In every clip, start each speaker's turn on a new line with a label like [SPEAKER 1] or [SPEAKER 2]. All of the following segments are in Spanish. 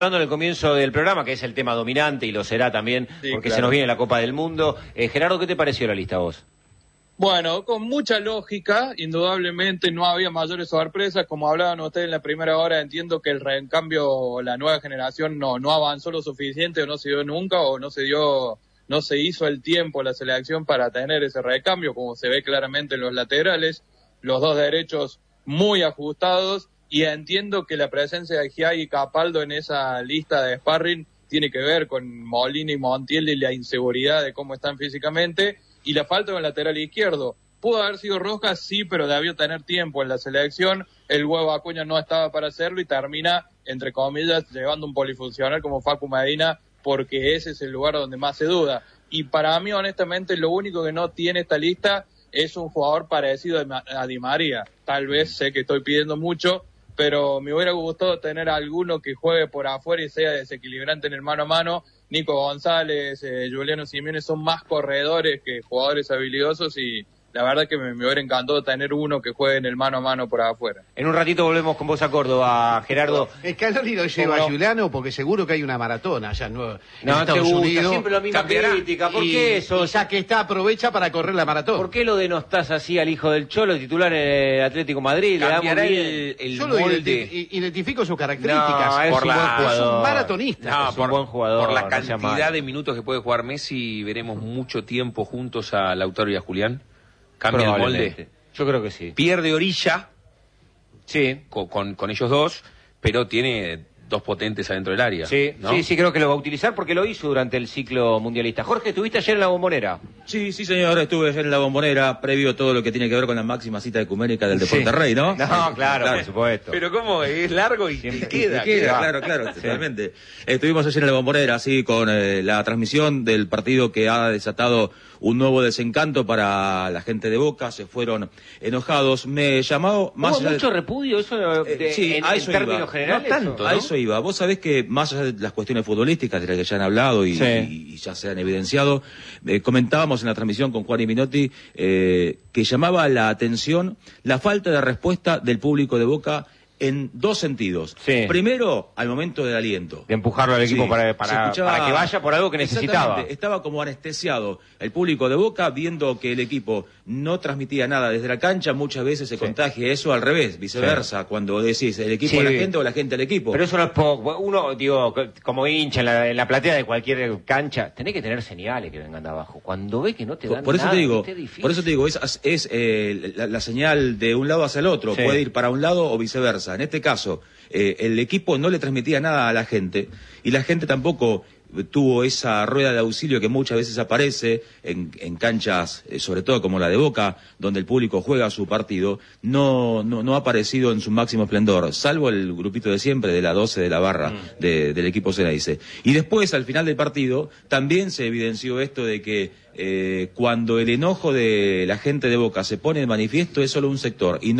[SPEAKER 1] Hablando en el comienzo del programa, que es el tema dominante y lo será también,
[SPEAKER 2] Sí,
[SPEAKER 1] porque
[SPEAKER 2] claro.
[SPEAKER 1] se nos viene la Copa del Mundo. Gerardo, ¿qué te pareció la lista a vos?
[SPEAKER 2] Bueno, con mucha lógica, indudablemente no había mayores sorpresas. Como hablaban ustedes en la primera hora, entiendo que el recambio, la nueva generación no avanzó lo suficiente, o no se dio nunca, o no se hizo el tiempo la selección para tener ese recambio, como se ve claramente en los laterales, los dos derechos muy ajustados, y entiendo que la presencia de Giai y Capaldo en esa lista de sparring tiene que ver con Molina y Montiel y la inseguridad de cómo están físicamente, y la falta de un lateral izquierdo. Pudo haber sido Rojas, sí, pero debió tener tiempo en la selección. El Huevo Acuña no estaba para hacerlo y termina, entre comillas, llevando un polifuncional como Facu Medina, porque ese es el lugar donde más se duda. Y para mí, honestamente, lo único que no tiene esta lista es un jugador parecido a Di María. Tal vez sé que estoy pidiendo mucho, pero me hubiera gustado tener alguno que juegue por afuera y sea desequilibrante en el mano a mano. Nico González, Juliano Simeone son más corredores que jugadores habilidosos, y la verdad que me hubiera encantado tener uno que juegue en el mano a mano por afuera.
[SPEAKER 1] En un ratito volvemos con vos a Córdoba, Gerardo.
[SPEAKER 3] Scaloni lo lleva a Juliano porque seguro que hay una maratona allá en
[SPEAKER 1] No,
[SPEAKER 3] Estados
[SPEAKER 1] te gusta,
[SPEAKER 3] Unidos.
[SPEAKER 1] siempre la misma crítica. ¿Por qué eso?
[SPEAKER 3] Y ya que está, aprovecha para correr la maratón.
[SPEAKER 1] ¿Por qué lo denostás así al hijo del Cholo, titular en el Atlético de Madrid? Le damos
[SPEAKER 4] Cambiará
[SPEAKER 1] bien.
[SPEAKER 3] Yo lo
[SPEAKER 4] molde.
[SPEAKER 3] identifico sus características.
[SPEAKER 1] No, es
[SPEAKER 4] por
[SPEAKER 1] un buen
[SPEAKER 4] la-
[SPEAKER 1] jugador.
[SPEAKER 3] Es un maratonista.
[SPEAKER 4] No,
[SPEAKER 1] Es un buen jugador,
[SPEAKER 4] por la
[SPEAKER 1] no sea
[SPEAKER 4] cantidad
[SPEAKER 1] malo.
[SPEAKER 4] de minutos que puede jugar Messi, veremos mucho tiempo juntos a Lautaro y a Julián. Cambia el molde.
[SPEAKER 1] Probablemente. Yo creo que sí.
[SPEAKER 4] Pierde orilla
[SPEAKER 1] Sí.
[SPEAKER 4] con ellos dos, pero tiene dos potentes adentro del área.
[SPEAKER 1] Sí,
[SPEAKER 4] ¿no?
[SPEAKER 1] sí, creo que lo va a utilizar porque lo hizo durante el ciclo mundialista. Jorge, estuviste ayer en la Bombonera.
[SPEAKER 5] Sí, señor, estuve ayer en la Bombonera, previo a todo lo que tiene que ver con la máxima cita ecuménica del Deporte Rey, ¿no?
[SPEAKER 1] No, claro, por supuesto.
[SPEAKER 4] Pero ¿cómo? Es largo y
[SPEAKER 1] Siempre.
[SPEAKER 4] queda.
[SPEAKER 5] Claro, totalmente. Estuvimos ayer en la Bombonera, así, con la transmisión del partido que ha desatado un nuevo desencanto para la gente de Boca. Se fueron enojados. Me llamó más
[SPEAKER 1] ¿Hubo
[SPEAKER 5] allá de-
[SPEAKER 1] mucho repudio eso
[SPEAKER 5] sí,
[SPEAKER 1] en
[SPEAKER 5] a eso
[SPEAKER 1] términos
[SPEAKER 5] iba.
[SPEAKER 1] generales?
[SPEAKER 4] No tanto,
[SPEAKER 5] A
[SPEAKER 4] ¿no?
[SPEAKER 5] eso iba. Vos sabés que más allá de las cuestiones futbolísticas de las que ya han hablado y,
[SPEAKER 1] Sí.
[SPEAKER 5] y ya se han evidenciado, comentábamos en la transmisión con Juan y Minotti que llamaba la atención la falta de respuesta del público de Boca en dos sentidos.
[SPEAKER 1] Sí.
[SPEAKER 5] Primero, al momento del aliento.
[SPEAKER 1] De empujarlo al equipo
[SPEAKER 5] Sí,
[SPEAKER 1] para
[SPEAKER 5] se escuchaba-
[SPEAKER 1] que vaya por algo que necesitaba.
[SPEAKER 5] Exactamente, estaba como anestesiado el público de Boca, viendo que el equipo no transmitía nada desde la cancha. Muchas veces se contagia eso al revés, viceversa, cuando decís el equipo
[SPEAKER 1] Sí.
[SPEAKER 5] a la gente o la gente al equipo.
[SPEAKER 1] Pero eso no es poco. Uno, digo, como hincha en la platea de cualquier cancha, tenés que tener señales que vengan de abajo. Cuando ve que no te dan
[SPEAKER 5] Por eso
[SPEAKER 1] nada,
[SPEAKER 5] te digo,
[SPEAKER 1] ¿viste? Difícil.
[SPEAKER 5] por eso te digo, es la señal de un lado hacia el otro,
[SPEAKER 1] Sí.
[SPEAKER 5] puede ir para un lado o viceversa. En este caso, el equipo no le transmitía nada a la gente y la gente tampoco tuvo esa rueda de auxilio que muchas veces aparece en canchas, sobre todo como la de Boca, donde el público juega su partido, no ha aparecido en su máximo esplendor, salvo el grupito de siempre, de la 12 de la barra del equipo Ceneice. Y después, al final del partido, también se evidenció esto de que cuando el enojo de la gente de Boca se pone de manifiesto es solo un sector y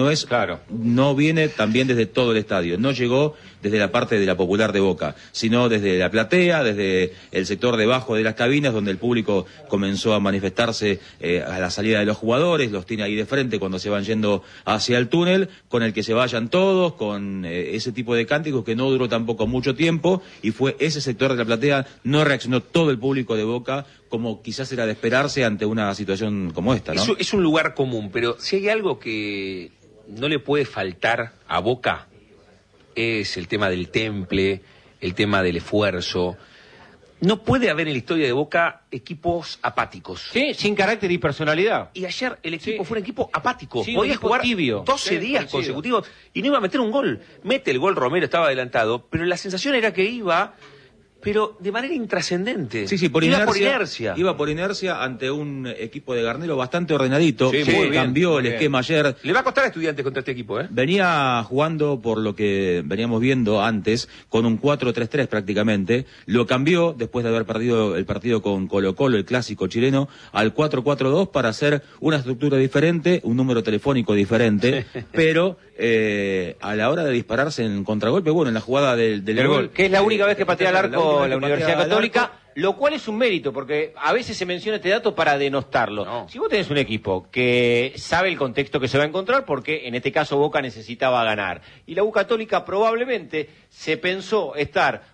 [SPEAKER 5] no viene también desde todo el estadio, no llegó desde la parte de la popular de Boca, sino desde la platea, desde el sector debajo de las cabinas, donde el público comenzó a manifestarse a la salida de los jugadores, los tiene ahí de frente cuando se van yendo hacia el túnel, con el que se vayan todos, con ese tipo de cánticos que no duró tampoco mucho tiempo, y fue ese sector de la platea, no reaccionó todo el público de Boca, como quizás era de esperarse ante una situación como esta, ¿no?
[SPEAKER 4] Es un lugar común, pero si hay algo que no le puede faltar a Boca, es el tema del temple, el tema del esfuerzo. No puede haber en la historia de Boca equipos apáticos.
[SPEAKER 1] Sí, sin carácter y personalidad.
[SPEAKER 4] Y ayer el equipo
[SPEAKER 1] Sí.
[SPEAKER 4] fue un equipo apático.
[SPEAKER 1] Sí, un
[SPEAKER 4] Podía
[SPEAKER 1] equipo
[SPEAKER 4] jugar
[SPEAKER 1] tibio.
[SPEAKER 4] 12
[SPEAKER 1] Sí,
[SPEAKER 4] días
[SPEAKER 1] coincido.
[SPEAKER 4] consecutivos y no iba a meter un gol. Mete el gol, Romero estaba adelantado, pero la sensación era que iba, pero de manera intrascendente.
[SPEAKER 5] Sí, por
[SPEAKER 4] iba
[SPEAKER 5] inercia. Iba por inercia ante un equipo de Garnero bastante ordenadito.
[SPEAKER 4] Sí, muy bien,
[SPEAKER 5] cambió
[SPEAKER 4] muy
[SPEAKER 5] el
[SPEAKER 4] bien.
[SPEAKER 5] esquema ayer.
[SPEAKER 4] Le va a costar a Estudiantes contra este equipo, ¿eh?
[SPEAKER 5] Venía jugando, por lo que veníamos viendo antes, con un 4-3-3 prácticamente. Lo cambió, después de haber perdido el partido con Colo-Colo, el clásico chileno, al 4-4-2 para hacer una estructura diferente, un número telefónico diferente, pero a la hora de dispararse en contragolpe, bueno, en la jugada del
[SPEAKER 1] gol, que es la única vez que patea al arco la Universidad
[SPEAKER 5] patea al
[SPEAKER 1] Católica,
[SPEAKER 5] arco.
[SPEAKER 1] lo cual es un mérito, porque a veces se menciona este dato para denostarlo.
[SPEAKER 4] No.
[SPEAKER 1] Si vos tenés un equipo que sabe el contexto que se va a encontrar, porque en este caso Boca necesitaba ganar, y la U Católica probablemente se pensó estar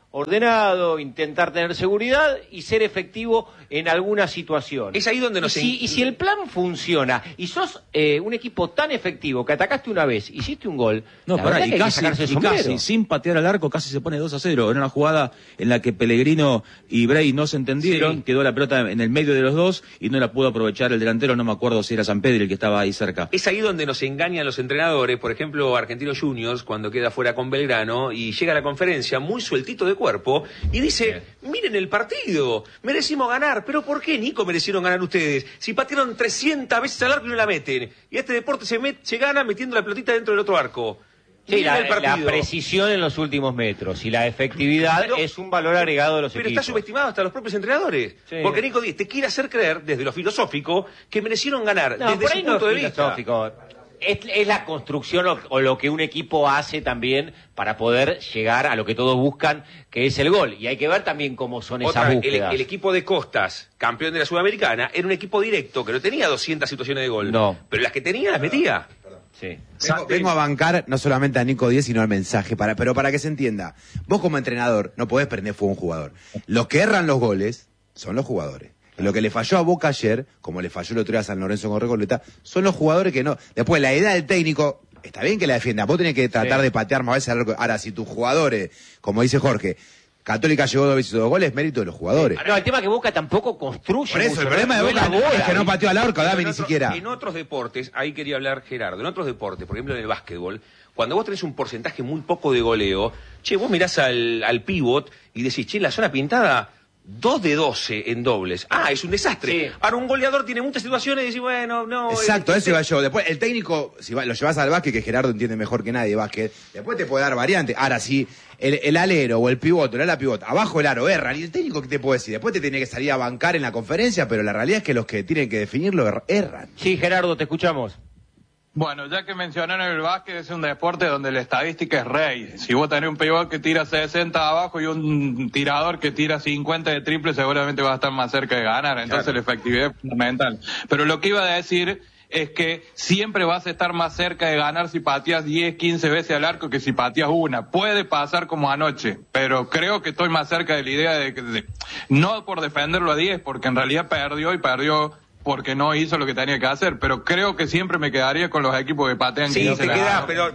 [SPEAKER 1] ordenado, intentar tener seguridad y ser efectivo en alguna situación.
[SPEAKER 4] Es ahí donde
[SPEAKER 1] y si el plan funciona y sos un equipo tan efectivo que atacaste una vez, hiciste un gol,
[SPEAKER 5] No,
[SPEAKER 1] la
[SPEAKER 5] pará,
[SPEAKER 1] verdad
[SPEAKER 5] y
[SPEAKER 1] que hay que
[SPEAKER 5] casi,
[SPEAKER 1] sacarse el
[SPEAKER 5] y
[SPEAKER 1] sombrero.
[SPEAKER 5] casi, sin patear al arco, casi se pone 2-0. Era una jugada en la que Pellegrino y Bray no se entendieron,
[SPEAKER 4] Sí.
[SPEAKER 5] quedó la pelota en el medio de los dos y no la pudo aprovechar el delantero, no me acuerdo si era San Pedro el que estaba ahí cerca.
[SPEAKER 4] Es ahí donde nos engañan los entrenadores, por ejemplo, Argentinos Juniors, cuando queda fuera con Belgrano y llega a la conferencia muy sueltito de cuerpo y dice, miren el partido, merecimos ganar, pero ¿por qué, Nico, merecieron ganar ustedes? Si patearon 300 veces al arco y no la meten, y este deporte se gana metiendo la pelotita dentro del otro arco.
[SPEAKER 1] Sí,
[SPEAKER 4] Miren el
[SPEAKER 1] la
[SPEAKER 4] partido.
[SPEAKER 1] precisión en los últimos metros y la efectividad es un valor agregado de los
[SPEAKER 4] Pero
[SPEAKER 1] equipos.
[SPEAKER 4] está subestimado hasta los propios entrenadores.
[SPEAKER 1] Sí.
[SPEAKER 4] Porque Nico Díez te quiere hacer creer, desde lo filosófico, que merecieron ganar,
[SPEAKER 1] No,
[SPEAKER 4] desde
[SPEAKER 1] por
[SPEAKER 4] su
[SPEAKER 1] ahí no
[SPEAKER 4] punto de
[SPEAKER 1] es
[SPEAKER 4] vista.
[SPEAKER 1] filosófico. Es la construcción o lo que un equipo hace también para poder llegar a lo que todos buscan, que es el gol. Y hay que ver también cómo son
[SPEAKER 4] Otra
[SPEAKER 1] esas
[SPEAKER 4] vez,
[SPEAKER 1] búsquedas.
[SPEAKER 4] el equipo de Costas, campeón de la Sudamericana, era un equipo directo, que no tenía 200 situaciones de gol.
[SPEAKER 1] No.
[SPEAKER 4] Pero las que tenía, las metía.
[SPEAKER 1] Sí.
[SPEAKER 6] Vengo a bancar no solamente a Nico Díez, sino al mensaje, pero para que se entienda. Vos como entrenador no podés prender fuego a un jugador. Los que erran los goles son los jugadores. Lo que le falló a Boca ayer, como le falló el otro día a San Lorenzo con Recoleta, son los jugadores que no... Después, la idea del técnico, está bien que la defienda, vos tenés que tratar de patear más veces al arco. Ahora, si tus jugadores, como dice Jorge, Católica llegó 2 veces y 2 goles, mérito de los jugadores.
[SPEAKER 1] No, el tema es que Boca tampoco construye
[SPEAKER 6] Por eso,
[SPEAKER 1] mucho,
[SPEAKER 6] el problema de
[SPEAKER 1] no
[SPEAKER 6] Boca
[SPEAKER 1] es la bola.
[SPEAKER 6] es que no pateó al arco,
[SPEAKER 4] Pero
[SPEAKER 6] Dami,
[SPEAKER 4] en
[SPEAKER 6] ni
[SPEAKER 4] otros-
[SPEAKER 6] siquiera.
[SPEAKER 4] En otros deportes, ahí quería hablar Gerardo, en otros deportes, por ejemplo en el básquetbol, cuando vos tenés un porcentaje muy poco de goleo, vos mirás al pivot y decís, la zona pintada, 2 de 12 en dobles. Ah, es un desastre.
[SPEAKER 1] Sí.
[SPEAKER 4] Ahora un goleador tiene muchas situaciones y decís, bueno, no...
[SPEAKER 6] Exacto, eso iba yo. Después, el técnico, si lo llevas al básquet, que Gerardo entiende mejor que nadie de básquet, después te puede dar variantes. Ahora, si el alero o el pivote, el ala pivote, abajo el aro erran, y el técnico, ¿qué te puede decir? Después te tiene que salir a bancar en la conferencia, pero la realidad es que los que tienen que definirlo erran.
[SPEAKER 1] Sí, Gerardo, te escuchamos.
[SPEAKER 2] Bueno, ya que mencionaron el básquet, es un deporte donde la estadística es rey. Si vos tenés un pivot que tira 60 abajo y un tirador que tira 50 de triple, seguramente va a estar más cerca de ganar. Entonces la efectividad es fundamental. Pero lo que iba a decir es que siempre vas a estar más cerca de ganar si pateas 10, 15 veces al arco que si pateas una. Puede pasar como anoche, pero creo que estoy más cerca de la idea de no por defenderlo a 10, porque en realidad perdió porque no hizo lo que tenía que hacer, pero creo que siempre me quedaría con los equipos que patean.
[SPEAKER 4] Sí,
[SPEAKER 2] 15
[SPEAKER 4] te
[SPEAKER 2] la
[SPEAKER 4] queda,
[SPEAKER 2] ganan.
[SPEAKER 4] pero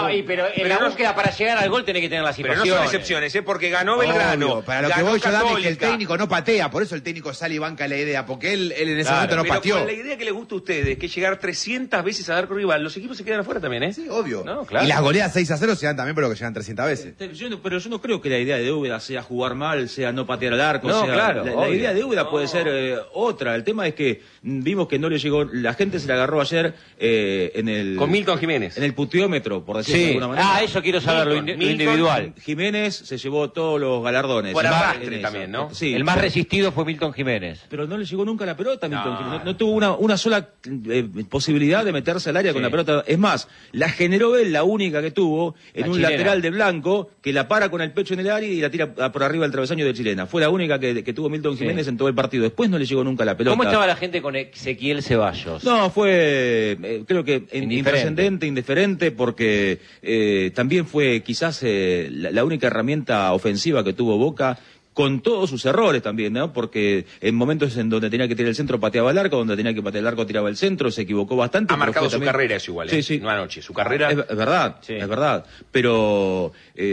[SPEAKER 1] en la búsqueda para llegar al gol tenés que tener las
[SPEAKER 4] Pero no
[SPEAKER 1] situaciones.
[SPEAKER 4] son excepciones, porque ganó Belgrano.
[SPEAKER 6] Obvio, para lo que
[SPEAKER 4] ganó
[SPEAKER 6] voy yo, Dami, es que el
[SPEAKER 4] Católica.
[SPEAKER 6] técnico no patea, por eso el técnico sale y banca la idea, porque él en ese momento no
[SPEAKER 4] Pero
[SPEAKER 6] pateó.
[SPEAKER 4] con la idea que les gusta a ustedes, que es llegar 300 veces al arco rival, los equipos se quedan afuera también, ¿eh?
[SPEAKER 6] Sí, obvio.
[SPEAKER 4] No, claro.
[SPEAKER 6] Y las goleadas 6-0 se dan también por lo que llegan 300 veces.
[SPEAKER 5] Pero yo no creo que la idea de Úbeda sea jugar mal, sea no patear al arco.
[SPEAKER 1] No,
[SPEAKER 5] sea,
[SPEAKER 1] claro,
[SPEAKER 5] la
[SPEAKER 1] obvio.
[SPEAKER 5] idea de Úbeda puede ser otra. El tema es que vimos que no le llegó, la gente se la agarró ayer en el...
[SPEAKER 4] Con Milton Jiménez.
[SPEAKER 5] En el puteómetro, por decirlo de
[SPEAKER 1] Sí.
[SPEAKER 5] alguna manera.
[SPEAKER 1] Eso quiero saber, lo
[SPEAKER 4] Milton
[SPEAKER 1] individual.
[SPEAKER 5] Jiménez se llevó todos los galardones.
[SPEAKER 4] Por
[SPEAKER 5] El más-
[SPEAKER 4] arrastre
[SPEAKER 5] en eso.
[SPEAKER 4] también, ¿no?
[SPEAKER 5] Sí.
[SPEAKER 1] El más resistido fue Milton Jiménez.
[SPEAKER 5] Pero no le llegó nunca la pelota a Milton
[SPEAKER 4] No.
[SPEAKER 5] Jiménez. No tuvo una sola posibilidad de meterse al área con
[SPEAKER 1] Sí.
[SPEAKER 5] la pelota. Es más, la generó él, la única que tuvo, en
[SPEAKER 1] La
[SPEAKER 5] un
[SPEAKER 1] chilena.
[SPEAKER 5] lateral de blanco, que la para con el pecho en el área y la tira por arriba del travesaño de chilena. Fue la única que tuvo Milton Jiménez en todo el partido. Después no le llegó nunca la pelota.
[SPEAKER 1] ¿Cómo estaba la gente con Ezequiel Ceballos?
[SPEAKER 5] No, fue, creo que
[SPEAKER 1] Indiferente.
[SPEAKER 5] intrascendente, indiferente, porque también fue quizás la única herramienta ofensiva que tuvo Boca, con todos sus errores también, ¿no? Porque en momentos en donde tenía que tirar el centro pateaba el arco, donde tenía que patear el arco tiraba el centro, se equivocó bastante.
[SPEAKER 4] Ha
[SPEAKER 5] pero
[SPEAKER 4] marcado
[SPEAKER 5] fue
[SPEAKER 4] su
[SPEAKER 5] también-
[SPEAKER 4] carrera eso igual, ¿eh?
[SPEAKER 5] Sí, sí.
[SPEAKER 4] No anoche, su carrera...
[SPEAKER 5] Es verdad,
[SPEAKER 1] Sí.
[SPEAKER 5] es verdad. Pero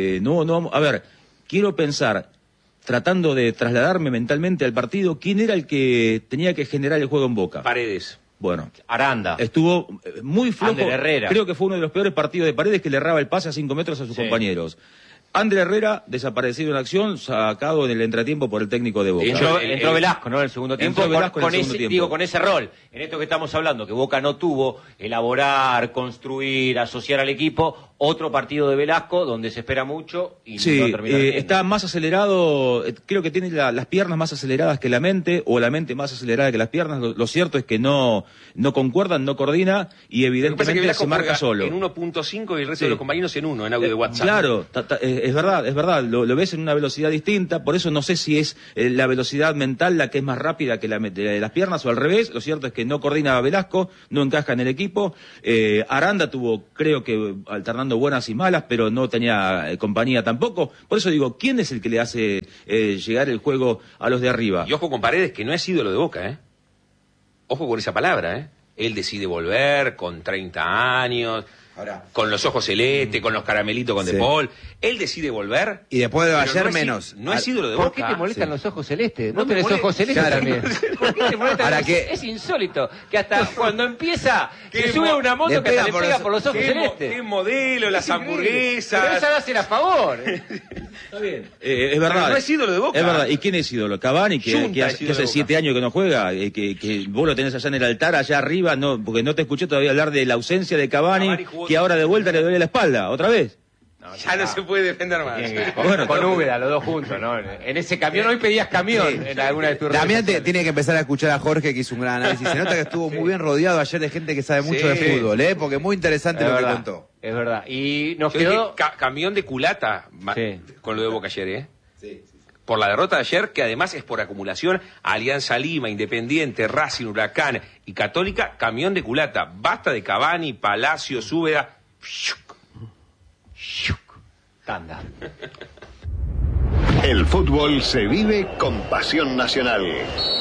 [SPEAKER 5] no, a ver, quiero pensar, tratando de trasladarme mentalmente al partido, ¿quién era el que tenía que generar el juego en Boca?
[SPEAKER 4] Paredes.
[SPEAKER 5] Bueno,
[SPEAKER 1] Aranda.
[SPEAKER 5] estuvo muy flojo.
[SPEAKER 1] Ander Herrera.
[SPEAKER 5] Creo que fue uno de los peores partidos de Paredes, que le erraba el pase a 5 metros a sus
[SPEAKER 1] Sí.
[SPEAKER 5] compañeros. Ander Herrera, desaparecido en acción, sacado en el entretiempo por el técnico de Boca.
[SPEAKER 1] Entró Velasco, ¿no? En el segundo tiempo.
[SPEAKER 5] Entró Velasco en el segundo tiempo.
[SPEAKER 1] Con ese rol. En esto que estamos hablando, que Boca no tuvo, elaborar, construir, asociar al equipo, otro partido de Velasco, donde se espera mucho y
[SPEAKER 5] Sí,
[SPEAKER 1] no termina teniendo.
[SPEAKER 5] está más acelerado, creo que tiene las piernas más aceleradas que la mente, o la mente más acelerada que las piernas. Lo cierto es que no concuerdan, no coordina, y
[SPEAKER 4] Lo que pasa es que
[SPEAKER 5] evidentemente
[SPEAKER 4] Velasco
[SPEAKER 5] se marca
[SPEAKER 4] juega
[SPEAKER 5] solo.
[SPEAKER 4] en 1.5 y el resto
[SPEAKER 5] Sí.
[SPEAKER 4] de los compañeros en 1, en audio de WhatsApp.
[SPEAKER 5] Claro, es verdad, lo ves en una velocidad distinta, por eso no sé si es la velocidad mental la que es más rápida que la de las piernas o al revés. Lo cierto es que no coordina a Velasco, no encaja en el equipo. Aranda tuvo, creo que alternando buenas y malas, pero no tenía compañía tampoco. Por eso digo, ¿quién es el que le hace llegar el juego a los de arriba?
[SPEAKER 4] Y ojo con Paredes, que no es ídolo de Boca, ¿eh? Ojo con esa palabra, ¿eh? Él decide volver con 30 años,
[SPEAKER 6] Ahora,
[SPEAKER 4] con los ojos celestes, con los caramelitos con
[SPEAKER 6] Sí.
[SPEAKER 4] De Paul. Él decide volver.
[SPEAKER 6] y después de
[SPEAKER 4] pero
[SPEAKER 6] ayer
[SPEAKER 4] no es,
[SPEAKER 6] menos.
[SPEAKER 4] No es ídolo de
[SPEAKER 1] ¿Por
[SPEAKER 4] Boca.
[SPEAKER 1] qué te molestan
[SPEAKER 6] Sí.
[SPEAKER 1] los ojos celestes?
[SPEAKER 4] No
[SPEAKER 1] ¿No
[SPEAKER 4] me
[SPEAKER 1] tenés
[SPEAKER 4] molesta.
[SPEAKER 1] ojos celestes
[SPEAKER 6] Claro.
[SPEAKER 1] también? ¿Por qué te molestan?
[SPEAKER 6] Ahora
[SPEAKER 1] los
[SPEAKER 6] que-
[SPEAKER 1] ojos? Es insólito que hasta cuando empieza
[SPEAKER 4] Que
[SPEAKER 1] se sube a una moto
[SPEAKER 6] le
[SPEAKER 1] que hasta le
[SPEAKER 6] pega
[SPEAKER 1] pega
[SPEAKER 6] por
[SPEAKER 1] por los ojos
[SPEAKER 4] ¿Qué
[SPEAKER 1] celestes.
[SPEAKER 4] modelo, las
[SPEAKER 1] Es increíble.
[SPEAKER 4] hamburguesas?
[SPEAKER 1] Pero esa hacen a favor.
[SPEAKER 4] Está bien.
[SPEAKER 5] Es verdad.
[SPEAKER 4] Pero no es ídolo de Boca.
[SPEAKER 5] Es verdad. ¿Y quién es ídolo? Cavani,
[SPEAKER 4] Junta
[SPEAKER 5] que
[SPEAKER 4] es
[SPEAKER 5] hace
[SPEAKER 4] ídolo de Boca.
[SPEAKER 5] 7 años que no juega, que vos lo tenés allá en el altar, allá arriba, no, porque no te escuché todavía hablar de la ausencia de Cavani,
[SPEAKER 4] Cavani jugó-
[SPEAKER 5] que ahora de vuelta le duele la espalda, otra vez.
[SPEAKER 4] Ya no se puede defender más.
[SPEAKER 5] Bueno,
[SPEAKER 1] Con Úbeda, los dos juntos, ¿no? En ese camión, hoy pedías camión en alguna de tus redes
[SPEAKER 6] Damián
[SPEAKER 1] sociales.
[SPEAKER 6] tiene que empezar a escuchar a Jorge, que hizo un gran análisis. Se nota que estuvo muy bien rodeado ayer de gente que sabe mucho
[SPEAKER 4] Sí.
[SPEAKER 6] de fútbol, porque muy interesante
[SPEAKER 1] Es
[SPEAKER 6] lo que
[SPEAKER 1] verdad,
[SPEAKER 6] contó.
[SPEAKER 1] es verdad. Y nos
[SPEAKER 4] Yo dije,
[SPEAKER 1] quedó...
[SPEAKER 4] camión de culata
[SPEAKER 1] Sí.
[SPEAKER 4] con lo de Boca ayer, ¿eh? Por la derrota de ayer, que además es por acumulación, Alianza Lima, Independiente, Racing, Huracán y Católica, camión de culata. Basta de Cavani, Palacios, Úbeda.
[SPEAKER 1] Tanda.
[SPEAKER 7] El fútbol se vive con pasión nacional.